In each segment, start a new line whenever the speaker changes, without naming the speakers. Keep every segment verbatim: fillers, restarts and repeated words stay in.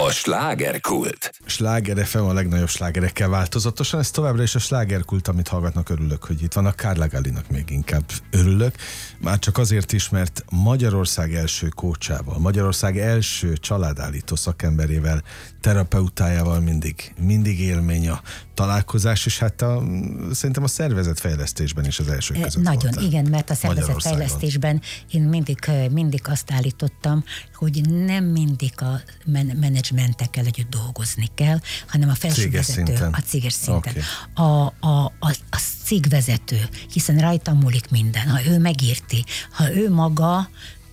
A slágerkult.
Sláger ef em a legnagyobb slágerekkel változatosan. Ez továbbra is a slágerkult, amit hallgatnak, örülök, hogy itt van. A Carla Gallinak még inkább örülök. Már csak azért is, mert Magyarország első kócsával, Magyarország első családállító szakemberével, terapeutájával mindig, mindig élmény a találkozás, és hát a, szerintem a szervezetfejlesztésben is az első között
Nagyon,
voltál.
igen, mert a szervezetfejlesztésben én mindig, mindig azt állítottam, hogy nem mindig a men- menedzsmentekkel együtt dolgozni kell, hanem a felsővezető, a céges szinten. Okay. A, a, a, a cégvezető, hiszen rajta múlik minden. Ha ő megérti, ha ő maga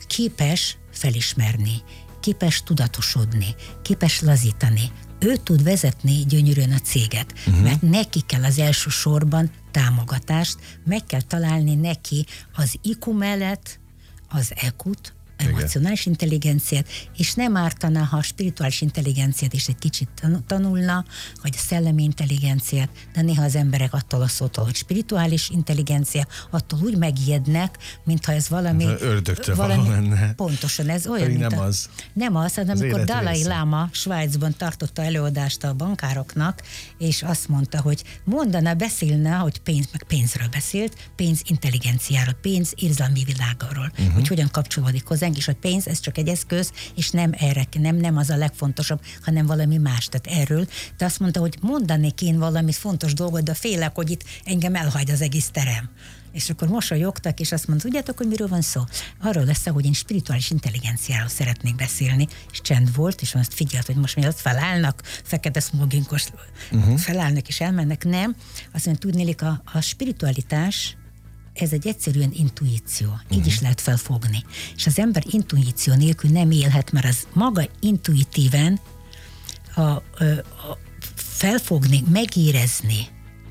képes felismerni, képes tudatosodni, képes lazítani, ő tud vezetni gyönyörűen a céget, uh-huh. mert neki kell az első sorban támogatást, meg kell találni neki az i kú mellett az é kút, emocionális intelligenciát, és nem ártaná, ha a spirituális intelligenciát is egy kicsit tanulna, vagy a szellemi intelligenciát, de néha az emberek attól a szótól, hogy spirituális intelligencia, attól úgy megijednek, mintha ez valami...
Ördögtől valami lenne.
Pontosan, ez olyan, mint
nem
a,
az.
Nem az, hanem amikor Dalai Lama Svájcban tartotta előadást a bankároknak, és azt mondta, hogy mondana, beszélne, hogy pénz, meg pénzről beszélt, pénz intelligenciáról, pénz érzelmi világáról, uh-huh. hogy hogyan kapcsolódik hozzá, és a pénz, ez csak egy eszköz, és nem erre, nem, nem az a legfontosabb, hanem valami más, tehát erről. De azt mondta, hogy mondanék én valami fontos dolgot, de félek, hogy itt engem elhagy az egész terem. És akkor mosolyogtak, és azt mondta, tudjátok, hogy miről van szó? Arról lesz, hogy én spirituális intelligenciáról szeretnék beszélni, és csend volt, és azt figyelt, hogy most mielőtt felállnak, fekete smoginkos uh-huh. felállnak és elmennek, nem. Azt mondja, tudnélik, a, a spiritualitás ez egy egyszerűen intuíció. Így uh-huh. is lehet felfogni. És az ember intuíció nélkül nem élhet, mert az maga intuitíven a, a, a felfogni, megérezni,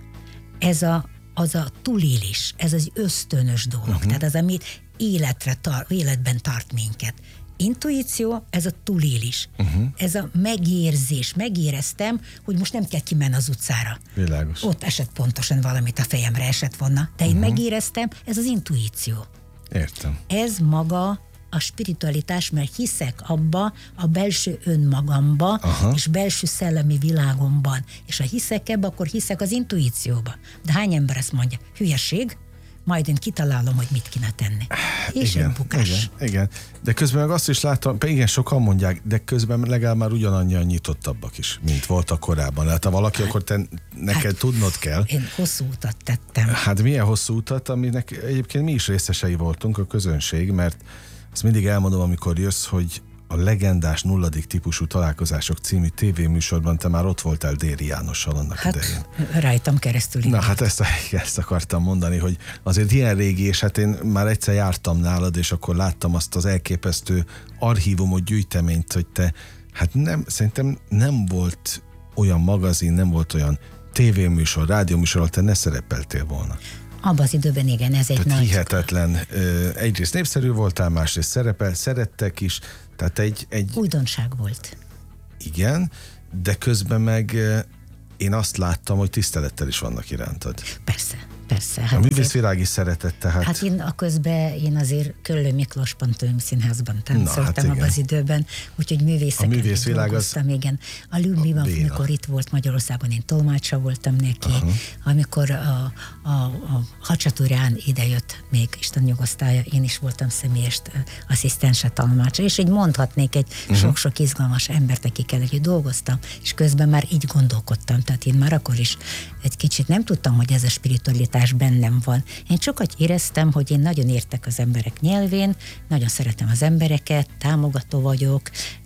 ez a, az a túlélés, ez az ösztönös dolog. Uh-huh. Tehát az, amit életre tar- életben tart minket. Intuíció, ez a túlélés. Uh-huh. Ez a megérzés. Megéreztem, hogy most nem kell kimenni az utcára.
Világos.
Ott esett pontosan valamit a fejemre esett volna. De én uh-huh. megéreztem, ez az intuíció.
Értem.
Ez maga a spiritualitás, mert hiszek abba, a belső önmagamba, aha. és belső szellemi világomban. És ha hiszek ebbe, akkor hiszek az intuícióba. De hány ember ezt mondja? Hülyeség? Majd én kitalálom, hogy mit kéne tenni. És
igen,
egy bukás.
Igen, igen. De közben meg azt is láttam, igen, sokan mondják, de közben legalább már ugyanannyian nyitottabbak is, mint voltak korábban. Hát ha valaki, hát, akkor te neked hát, tudnod kell.
Én hosszú utat tettem.
Hát milyen hosszú utat, aminek egyébként mi is részesei voltunk, a közönség, mert azt mindig elmondom, amikor jössz, hogy a legendás nulladik típusú találkozások című tévéműsorban te már ott voltál Déri Jánossal annak
hát,
idején.
Rajtam keresztül.
Na hát ezt, ezt akartam mondani, hogy azért ilyen régi, és hát én már egyszer jártam nálad, és akkor láttam azt az elképesztő archívumot, gyűjteményt, hogy te, hát nem, szerintem nem volt olyan magazin, nem volt olyan tévéműsor, rádióműsor, ahol te ne szerepeltél volna.
Abban az időben igen, ez egy
tehát
nagy...
hihetetlen. Egyrészt népszerű voltál, másrészt szerepel, szerettek is, tehát egy, egy...
újdonság volt.
Igen, de közben meg én azt láttam, hogy tisztelettel is vannak irántad.
Persze, persze. Hát
a művészvilág is szeretett, tehát...
Hát én a közben, én azért Köllő Miklós Pantomim Színházban táncoltam hát abban az időben, úgyhogy művészekkel
a művészvilág
dolgoztam, az... igen. A Lübmiben, amikor itt volt Magyarországon, én tolmácsa voltam neki, uh-huh. amikor a, a, a Hacsatúrán idejött, még Isten nyugosztálja, én is voltam személyes asszisztense tolmácsa, és így mondhatnék egy uh-huh. sok-sok izgalmas embert, akikkel együtt dolgoztam, és közben már így gondolkodtam, tehát én már akkor is egy kicsit nem tudtam, hogy ez a spiritualitás bennem van. Én sokat éreztem, hogy én nagyon értek az emberek nyelvén, nagyon szeretem az embereket, támogató vagyok,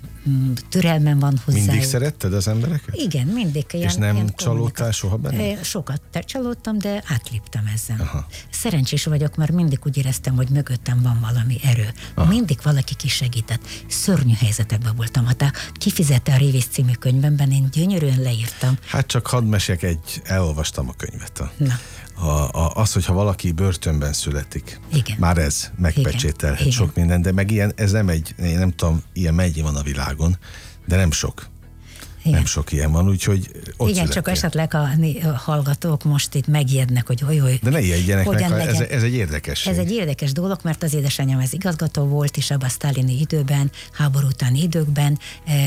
türelmem van hozzájuk.
Mindig szeretted az embereket?
Igen, mindig.
És ilyen, nem ilyen csalódtál soha benne?
Sokat csalódtam, de átléptem ezen. Aha. Szerencsés vagyok, mert mindig úgy éreztem, hogy mögöttem van valami erő. Aha. Mindig valaki kisegített. Szörnyű helyzetekben voltam. Hát kifizette a Révész című könyvemben, én gyönyörűen leírtam.
Hát csak hadd meséljek egy, elolvastam a könyvet. A,
Na.
A, a, az, hogyha valaki börtönben születik,
igen.
már ez megpecsételhet igen. sok minden, de meg ilyen, ez nem egy, én nem tudom, ilyen mennyi van a világon, de nem sok. Igen. Nem sok ilyen van, úgyhogy ott
igen, csak esetleg a, a hallgatók most itt megijednek, hogy oly, oly,
de ne ijedjenek meg, ez, ez egy érdekes.
Ez egy érdekes dolog, mert az édesanyám ez igazgató volt, és abban a sztálini időben, háború utáni időkben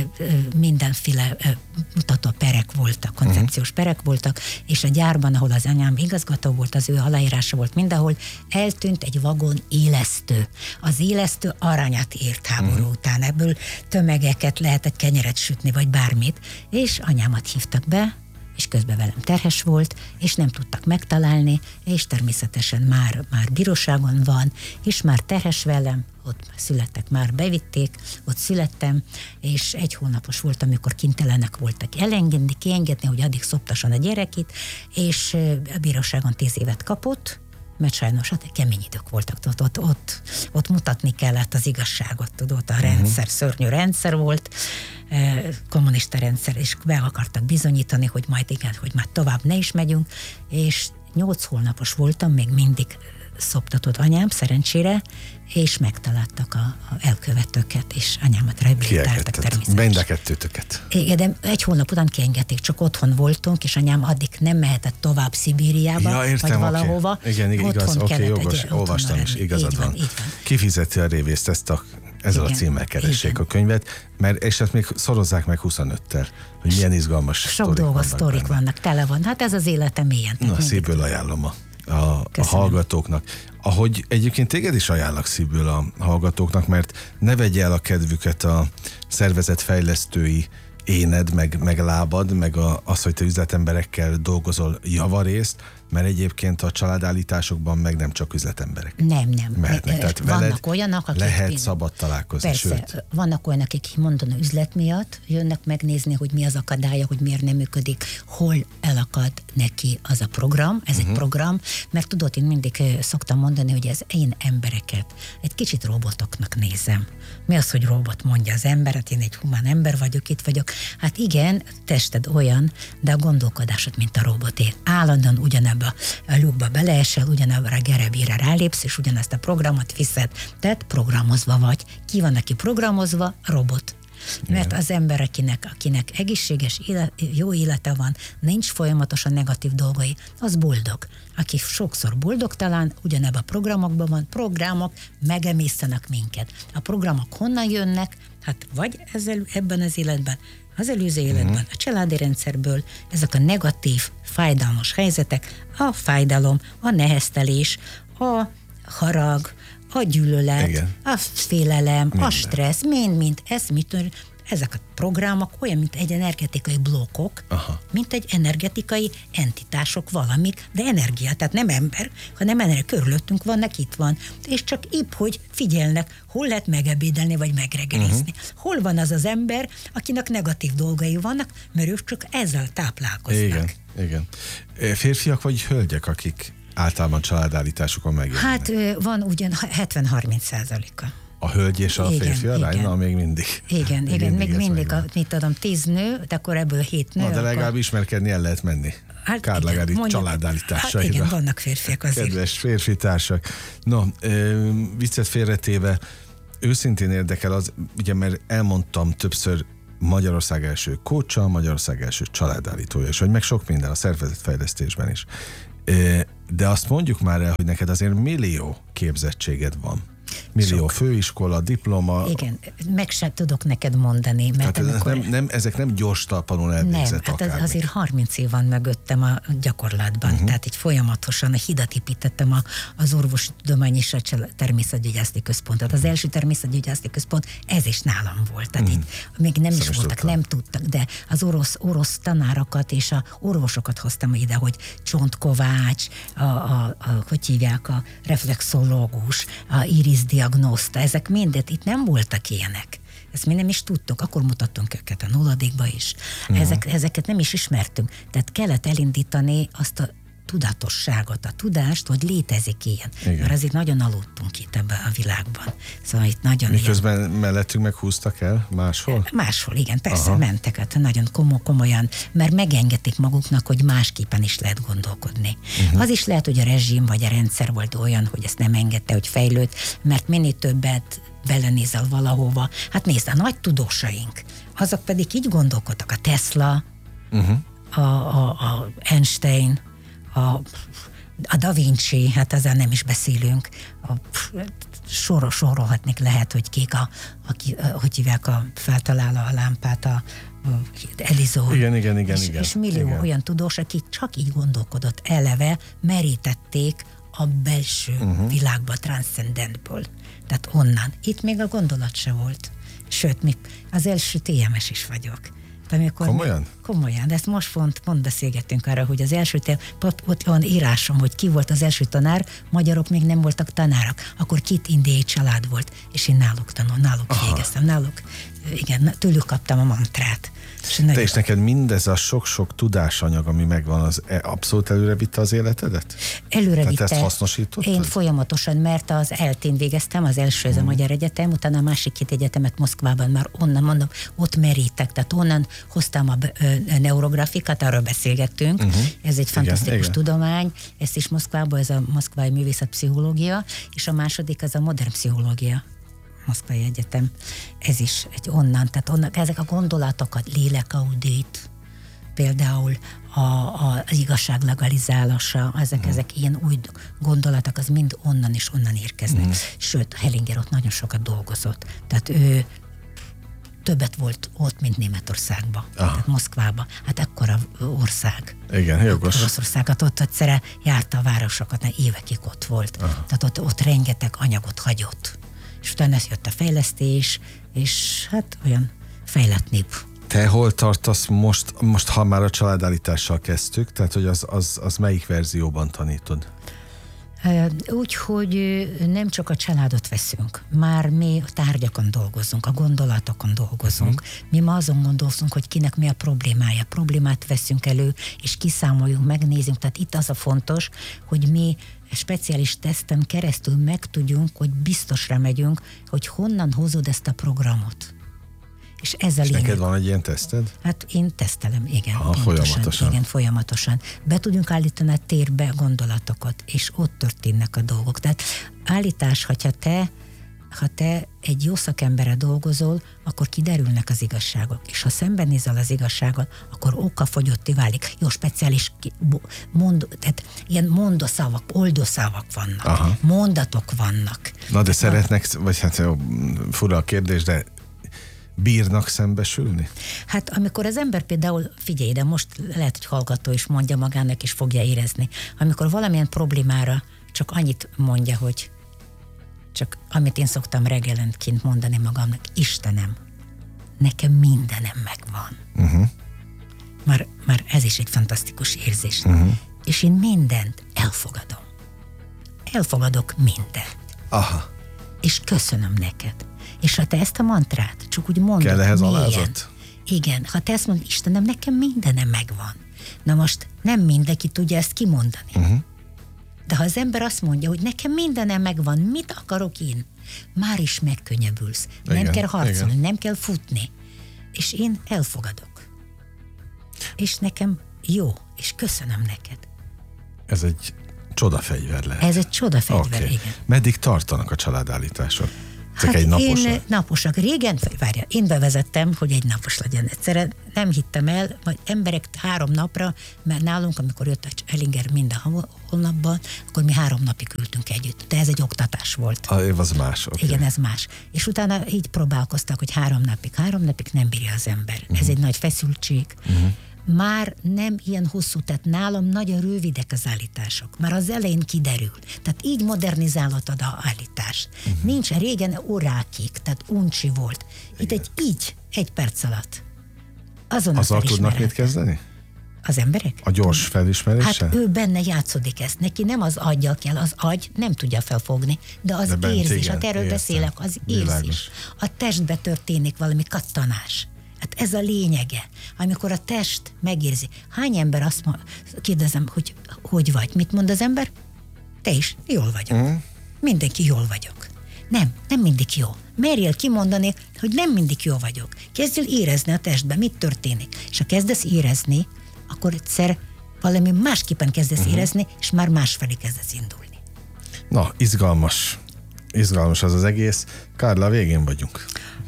mindenféle mutató perek voltak, koncepciós uh-huh. perek voltak, és a gyárban, ahol az anyám igazgató volt, az ő aláírása volt mindenhol, eltűnt egy vagon élesztő. Az élesztő aranyat ért háború uh-huh. után, ebből tömegeket lehetett kenyeret sütni, vagy bármit, és anyámat hívtak be, és közben velem terhes volt, és nem tudtak megtalálni, és természetesen már, már bíróságon van, és már terhes velem, ott születtek, már bevitték, ott születtem, és egy hónapos voltam, amikor kintelenek voltak elengedni, kiengedni, hogy addig szoptasson a gyerekét, és a bíróságon tíz évet kapott, mert sajnos hát kemény idők voltak, ott, ott, ott, ott mutatni kellett az igazságot, tudod, a rendszer, uh-huh. szörnyű rendszer volt, kommunista rendszer, és be akartak bizonyítani, hogy majd igen, hogy már tovább ne is megyünk, és nyolc hónapos voltam, még mindig szoptatott anyám, szerencsére, és megtaláltak a, a elkövetőket, és anyámat rehabilitáltak természetesen.
Mind a kettőtöket.
Igen, de egy hónap után kiengedték, csak otthon voltunk, és anyám addig nem mehetett tovább Szibériába,
ja, értem,
vagy valahova.
Okay. Igen, igen, igaz, oké, okay, jogos, olvastam is, igazad van. van. Kifizeti a révészt, ezt a, ezzel igen, a címmel keressék igen. a könyvet, mert és ezt még szorozzák meg huszonöttel, hogy milyen izgalmas
sok
sztorik
dolgos
vannak
sztorik
benne.
vannak, tele van. Hát ez az életem ilyen.
Na, szívből ajánlom a A, a hallgatóknak. Ahogy egyébként téged is ajánlak szívből a hallgatóknak, mert ne vegye el a kedvüket a szervezetfejlesztői éned, meg, meg lábad, meg a, az, hogy te üzletemberekkel dolgozol javarészt, mert egyébként a családállításokban meg nem csak üzletemberek.
Nem, nem.
Mehetnek. Tehát
vannak olyanok, akik...
Lehet pénz... szabad találkozni.
Persze,
sőt.
Vannak olyanok, akik mondanak üzlet miatt jönnek megnézni, hogy mi az akadálya, hogy miért nem működik, hol elakad neki az a program, ez uh-huh. egy program, mert tudod, én mindig szoktam mondani, hogy ez én embereket egy kicsit robotoknak nézem. Mi az, hogy robot mondja az emberet, én egy humán ember vagyok, itt vagyok. Hát igen, tested olyan, de a gondolkodásod, mint a roboté. Állandóan ugyanebben a lyukba beleesel, ugyanabban a gerebére rálépsz, és ugyanezt a programot viszed. Tehát programozva vagy. Ki van neki programozva? Robot. Mert igen. az ember, akinek, akinek egészséges, élet, jó élete van, nincs folyamatosan negatív dolgai, az boldog. Aki sokszor boldogtalan, ugyanebben a programokban van, programok megemésztenek minket. A programok honnan jönnek? Hát vagy ezzel, ebben az életben, az előző életben, uh-huh. a családi rendszerből, ezek a negatív, fájdalmas helyzetek, a fájdalom, a neheztelés, a harag, a gyűlölet, igen. a félelem, minden. A stressz, mind-mind, ez mitől, ezek a programok olyan, mint egy energetikai blokkok, aha. mint egy energetikai entitások valamik, de energia, tehát nem ember, hanem energia, körülöttünk vannak, itt van, és csak épp, hogy figyelnek, hol lehet megebédelni, vagy megregelizni. Uh-huh. Hol van az az ember, akinek negatív dolgai vannak, mert ők csak ezzel táplálkoznak.
Igen, igen. Férfiak vagy hölgyek, akik általában családállításokon megjelennek?
Hát van ugyan hetven-harminc százaléka.
A hölgy és a igen, férfi arány? Na, még mindig.
Igen, még igen, mindig, még mindig, a, mit tudom, tíz nő, de akkor ebből hét nő.
Na, de
akkor...
legalább ismerkedni el lehet menni. Hát, Karl Lagerfeld családállításaiba.
Hát igen, vannak férfiak azért.
Kedves férfi társak. No, viccet félretéve, őszintén érdekel az, ugye, mert elmondtam többször, Magyarország első coacha, Magyarország első családállítója, és hogy meg sok minden a szervezetfejlesztésben is. De azt mondjuk már el, hogy neked azért millió képzettséged van. Millió sok. Főiskola, diploma.
Igen, meg sem tudok neked mondani. Mert
hát
amikor...
nem, nem, ezek nem gyors talpanul elvégzett
Nem, hát az, azért harminc év van mögöttem a gyakorlatban, uh-huh. tehát így folyamatosan a hidat építettem a, az orvostudomány és a természetgyógyászati központot. Az első természetgyógyászati központ, ez is nálam volt. Tehát uh-huh. így még nem Szóval is voltak, tudtam. nem tudtak, de az orosz, orosz tanárokat és a orvosokat hoztam ide, hogy Csontkovács, a, a, a, hogy hívják, a reflexológus, a iris diagnózta, ezek mindet, itt nem voltak ilyenek. Ezt mi nem is tudtuk, akkor mutattunk őket a nulladikba is. Uh-huh. Ezek, ezeket nem is ismertünk. Tehát kellett elindítani azt a tudatosságot, a tudást, hogy létezik ilyen. Igen. Mert azért nagyon aludtunk itt ebben a világban. Szóval itt nagyon...
Miközben ilyen... mellettünk meg húztak el máshol?
Máshol, igen, persze, aha. mentek, hát nagyon komoly, komolyan, mert megengedték maguknak, hogy másképpen is lehet gondolkodni. Uh-huh. Az is lehet, hogy a rezsim vagy a rendszer volt olyan, hogy ezt nem engedte, hogy fejlőd, mert minél többet belenézel valahova. Hát nézd, a nagy tudósaink, azok pedig így gondolkodtak. A Tesla, uh-huh. a, a, a Einstein, a, a Da Vinci, hát ezzel nem is beszélünk, a, sorol, sorolhatnék lehet, hogy kik a, aki, hogy hívják a feltaláló a lámpát, a Edison.
Igen, igen, igen.
És,
igen,
és millió
igen.
olyan tudós, aki csak így gondolkodott, eleve merítették a belső uh-huh. világba, transzcendentből. Tehát onnan. Itt még a gondolat se volt. Sőt, még az első té em es is vagyok. Amikor
komolyan?
Komolyan, de ezt most pont, pont beszélgettünk arra, hogy az első, ott van írásom, hogy ki volt az első tanár, magyarok még nem voltak tanárok, akkor két indiai család volt, és én náluk tanul, náluk végeztem, náluk, igen, tőlük kaptam a mantrát. És
Te és neked mindez a sok-sok tudásanyag, ami megvan, az abszolút előre vitte az életedet?
Előre vitte.
Tehát ezt hasznosítottad?
Én folyamatosan, mert az eltén végeztem, az első ez a hmm. Magyar Egyetem, utána a másik két egyetemet Moszkvában már onnan mondom, ott merítek, tehát onnan hoztam a neurografikát, arról beszélgettünk, uh-huh. ez egy fantasztikus igen, tudomány, igen. Ezt is Moszkvában, ez a Moszkvai Művészetpszichológia, és a második az a modern pszichológia. Moszkvai Egyetem, ez is egy onnan, tehát onnan, ezek a gondolatokat, lélekaudit, például a, a, az igazság legalizálása, ezek, mm. ezek ilyen új gondolatok, az mind onnan és onnan érkeznek. Mm. Sőt, Hellinger ott nagyon sokat dolgozott. Tehát ő többet volt ott, mint Németországban, Aha. tehát Moszkvában. Hát ekkora ország.
Igen, jogos.
Oroszországot ott egyszerre járta a városokat, mert évekig ott volt. Aha. Tehát ott, ott rengeteg anyagot hagyott. És utána jött a fejlesztés, és hát olyan fejlett nép.
Te hol tartasz most, most ha már a családállítással kezdtük, tehát hogy az, az, az melyik verzióban tanítod?
Úgy, hogy nem csak a családot veszünk, már mi a tárgyakon dolgozunk, a gondolatokon dolgozunk. Uh-huh. Mi ma azon gondolkozunk, hogy kinek mi a problémája. Problémát veszünk elő, és kiszámoljunk, megnézzünk. Tehát itt az a fontos, hogy mi speciális teszten keresztül megtudjunk, hogy biztosra megyünk, hogy honnan hozod ezt a programot. És ez a
és
lényeg.
Neked van egy ilyen teszted?
Hát én tesztelem, igen.
Ha, folyamatosan.
Igen, folyamatosan. Be tudjunk állítani a térbe gondolatokat, és ott történnek a dolgok. Tehát állítás, hogyha te, ha te egy jó szakemberre dolgozol, akkor kiderülnek az igazságok. És ha szembenézel az igazsággal, akkor okafogyottá válik. Jó, speciális mond, tehát ilyen mondószavak, oldószavak vannak. Aha. Mondatok vannak.
Na de szeretnek, vagy hát jó, fura a kérdés, de bírnak szembesülni?
Hát amikor az ember például, figyelj, de most lehet, hogy hallgató is mondja magának, és fogja érezni. Amikor valamilyen problémára csak annyit mondja, hogy csak amit én szoktam reggelenként mondani magamnak, Istenem, nekem mindenem megvan. Uh-huh. Már, már ez is egy fantasztikus érzés. Uh-huh. És én mindent elfogadom. Elfogadok mindent.
Aha.
És köszönöm neked. És ha te ezt a mantrát csak úgy mondod,
kell ehhez alázat?
Igen, ha te ezt mondod, Istenem, nekem mindenem megvan. Na most nem mindenki tudja ezt kimondani. Uh-huh. De ha az ember azt mondja, hogy nekem mindenem megvan, mit akarok én? Már is megkönnyebbülsz. Igen, nem kell harcolni, igen. nem kell futni. És én elfogadok. És nekem jó, és köszönöm neked.
Ez egy csodafegyver lehet.
Ez egy csodafegyver, okay. igen.
Meddig tartanak a családállítások? Csak
hát
egy naposak?
Én naposak. Régen, várja, én bevezettem, hogy egy napos legyen. Egyszerűen nem hittem el, vagy emberek három napra, mert nálunk, amikor jött a Hellinger minden hónapban, akkor mi három napig ültünk együtt. De ez egy oktatás volt.
A év az más. Okay.
Igen, ez más. És utána így próbálkoztak, hogy három napig. Három napig nem bírja az ember. Uh-huh. Ez egy nagy feszültség. Uh-huh. Már nem ilyen hosszú, tehát nálam nagyon rövidek az állítások. Már az elején kiderül. Tehát így modernizálhatod a állítást. Uh-huh. Nincs, régen órákig, tehát uncsi volt. Itt egy így, egy perc alatt. Azon
azzal tudnak mit kezdeni?
Az emberek?
A gyors felismeréssel?
Hát ő benne játszódik ezt. Neki nem az aggyal kell, az agy nem tudja felfogni, de az de érzés, hát erről értem. Beszélek, az érzés. A testbe történik valami kattanás. Hát ez a lényege. Amikor a test megérzi. Hány ember azt mond, kérdezem, hogy hogy vagy? Mit mond az ember? Te is, jól vagyok. Mm. Mindenki jól vagyok. Nem, nem mindig jó. Merjél kimondani, hogy nem mindig jó vagyok. Kezdjél érezni a testben, mit történik. És ha kezdesz érezni, akkor egyszer valami másképpen kezdesz uh-huh. érezni, és már másfelé kezdesz indulni.
Na, izgalmas. Izgalmas az az egész. Kárla, végén vagyunk.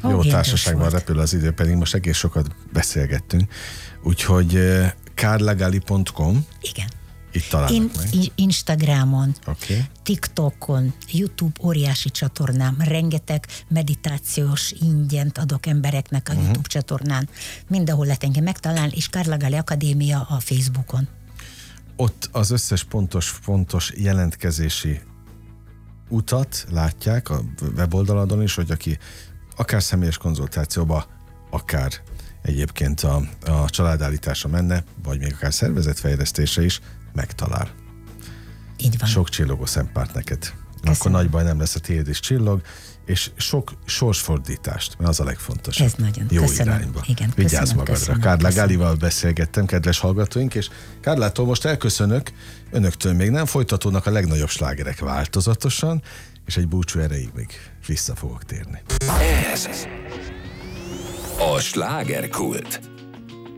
Ó,
jó
ilyen
társaságban
gyors volt.
repül az idő, pedig most egész sokat beszélgettünk. Úgyhogy eh, carlagali pont com,
Igen.
itt találnak
In,
meg.
in, Instagramon,
Okay.
TikTokon, YouTube óriási csatornám, rengeteg meditációs ingyent adok embereknek a uh-huh. YouTube csatornán. Mindenhol lehet engem megtalálni, és Carla Gali Akadémia a Facebookon.
Ott az összes pontos, pontos jelentkezési utat látják a weboldaladon is, hogy aki akár személyes konzultációba, akár egyébként a, a családállításra menne, vagy még akár szervezetfejlesztése is megtalál.
Így van.
Sok csillogó szempárt neked. Akkor nagy baj nem lesz, a tiéd is csillog, és sok sorsfordítást, mert az a legfontosabb.
Ez nagyon.
Jó
Köszönöm.
irányba.
Igen,
Vigyázz
köszönöm,
magadra.
köszönöm,
Carla
köszönöm.
Galival beszélgettem, kedves hallgatóink, és Carlától most elköszönök, önöktől még nem, folytatódnak a legnagyobb slágerek változatosan, és egy búcsú erejéig még vissza fogok térni.
Ez a slágerkult.